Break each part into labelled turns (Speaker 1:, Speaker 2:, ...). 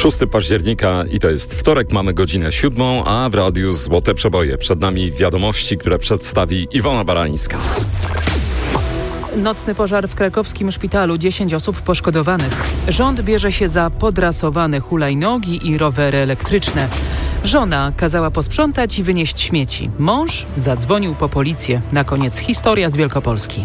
Speaker 1: 6 października i to jest wtorek, mamy godzinę 7, a w Radiu Złote Przeboje. Przed nami wiadomości, które przedstawi Iwona Barańska.
Speaker 2: Nocny pożar w krakowskim szpitalu, 10 osób poszkodowanych. Rząd bierze się za podrasowane hulajnogi i rowery elektryczne. Żona kazała posprzątać i wynieść śmieci. Mąż zadzwonił po policję. Na koniec historia z Wielkopolski.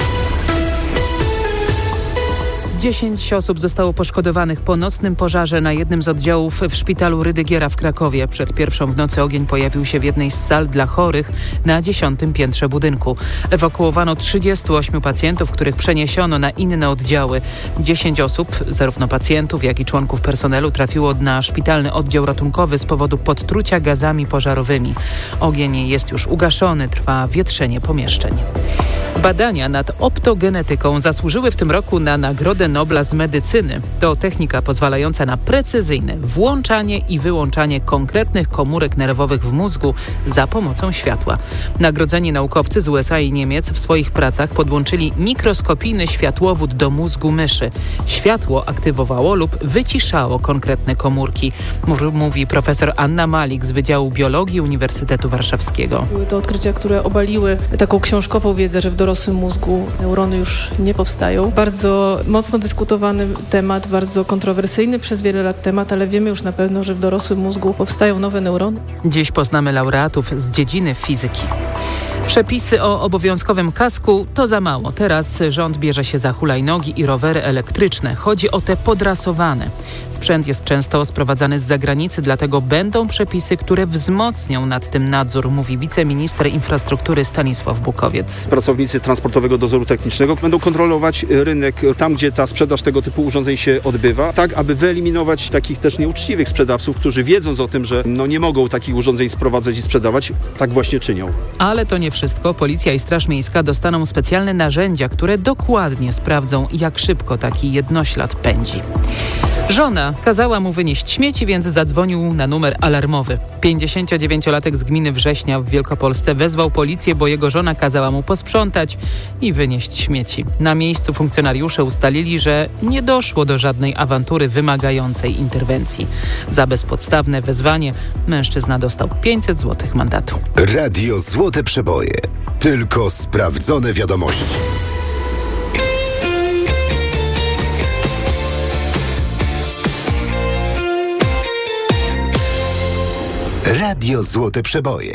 Speaker 2: 10 osób zostało poszkodowanych po nocnym pożarze na jednym z oddziałów w szpitalu Rydygiera w Krakowie. Przed pierwszą w nocy ogień pojawił się w jednej z sal dla chorych na 10. piętrze budynku. Ewakuowano 38 pacjentów, których przeniesiono na inne oddziały. 10 osób, zarówno pacjentów, jak i członków personelu, trafiło na szpitalny oddział ratunkowy z powodu podtrucia gazami pożarowymi. Ogień jest już ugaszony, trwa wietrzenie pomieszczeń. Badania nad optogenetyką zasłużyły w tym roku na Nagrodę Nobla z medycyny. To technika pozwalająca na precyzyjne włączanie i wyłączanie konkretnych komórek nerwowych w mózgu za pomocą światła. Nagrodzeni naukowcy z USA i Niemiec w swoich pracach podłączyli mikroskopijny światłowód do mózgu myszy. Światło aktywowało lub wyciszało konkretne komórki, mówi profesor Anna Malik z Wydziału Biologii Uniwersytetu Warszawskiego.
Speaker 3: Były to odkrycia, które obaliły taką książkową wiedzę, że w dorosłym mózgu neurony już nie powstają. Bardzo mocno dyskutowany temat, bardzo kontrowersyjny przez wiele lat temat, ale wiemy już na pewno, że w dorosłym mózgu powstają nowe neurony.
Speaker 2: Dziś poznamy laureatów z dziedziny fizyki. Przepisy o obowiązkowym kasku to za mało. Teraz rząd bierze się za hulajnogi i rowery elektryczne. Chodzi o te podrasowane. Sprzęt jest często sprowadzany z zagranicy, dlatego będą przepisy, które wzmocnią nad tym nadzór, mówi wiceminister infrastruktury Stanisław Bukowiec.
Speaker 4: Pracownicy Transportowego Dozoru Technicznego będą kontrolować rynek tam, gdzie ta sprzedaż tego typu urządzeń się odbywa, tak aby wyeliminować takich też nieuczciwych sprzedawców, którzy wiedząc o tym, że nie mogą takich urządzeń sprowadzać i sprzedawać, tak właśnie czynią.
Speaker 2: Ale to nie wszystko. Policja i Straż Miejska dostaną specjalne narzędzia, które dokładnie sprawdzą, jak szybko taki jednoślad pędzi. Żona kazała mu wynieść śmieci, więc zadzwonił na numer alarmowy. 59-latek z gminy Września w Wielkopolsce wezwał policję, bo jego żona kazała mu posprzątać i wynieść śmieci. Na miejscu funkcjonariusze ustalili, że nie doszło do żadnej awantury wymagającej interwencji. Za bezpodstawne wezwanie mężczyzna dostał 500 zł mandatu.
Speaker 5: Radio Złote Przeboje. Tylko sprawdzone wiadomości. Radio Złote Przeboje.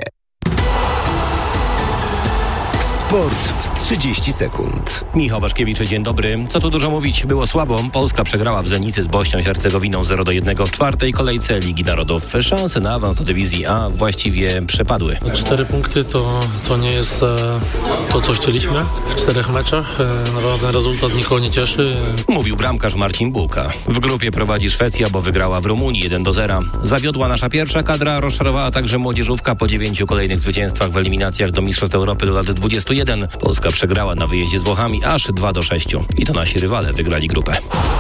Speaker 5: Sport w 30 sekund.
Speaker 6: Michał Waszkiewicz, dzień dobry. Co tu dużo mówić, było słabo. Polska przegrała w Zenicy z Bośnią i Hercegowiną 0-1 w czwartej kolejce Ligi Narodów. Szanse na awans do dywizji A właściwie przepadły.
Speaker 7: 4 punkty to nie jest to, co chcieliśmy w 4 meczach. Naprawdę ten rezultat nikogo nie cieszy.
Speaker 6: Mówił bramkarz Marcin Bułka. W grupie prowadzi Szwecja, bo wygrała w Rumunii 1-0. Zawiodła nasza pierwsza kadra, rozczarowała także młodzieżówka po 9 kolejnych zwycięstwach w eliminacjach do Mistrzostw Europy do lat 21. Polska przegrała na wyjeździe z Włochami aż 2-6. I to nasi rywale wygrali grupę.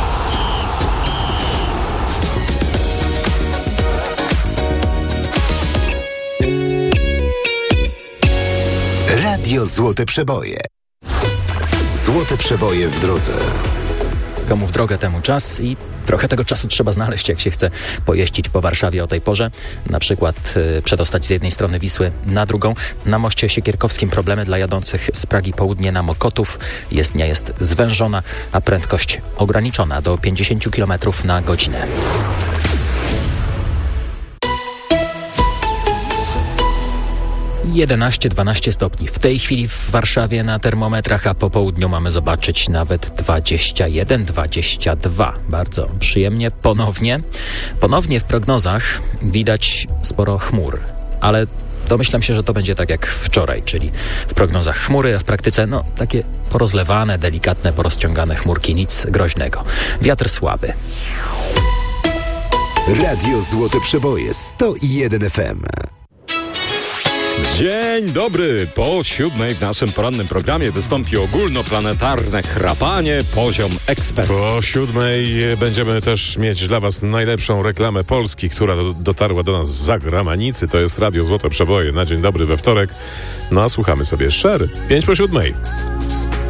Speaker 5: Radio Złote Przeboje. Złote Przeboje w drodze.
Speaker 8: Komu w drogę, temu czas i trochę tego czasu trzeba znaleźć, jak się chce pojeździć po Warszawie o tej porze. Na przykład przedostać z jednej strony Wisły na drugą. Na moście Siekierkowskim problemy dla jadących z Pragi południe na Mokotów. Jezdnia jest zwężona, a prędkość ograniczona do 50 km na godzinę. Jedenaście, 12 stopni. W tej chwili w Warszawie na termometrach, a po południu mamy zobaczyć nawet 21, 22. Bardzo przyjemnie. Ponownie w prognozach widać sporo chmur, ale domyślam się, że to będzie tak jak wczoraj, czyli w prognozach chmury, a w praktyce takie porozlewane, delikatne, porozciągane chmurki, nic groźnego. Wiatr słaby.
Speaker 5: Radio Złote Przeboje 101 FM.
Speaker 1: Dzień dobry! Po 7 w naszym porannym programie wystąpi ogólnoplanetarne chrapanie Poziom Ekspert.
Speaker 9: Po 7 będziemy też mieć dla Was najlepszą reklamę Polski, która dotarła do nas z zagranicy. To jest Radio Złote Przeboje na dzień dobry we wtorek. No a słuchamy sobie Cher. 5 po 7.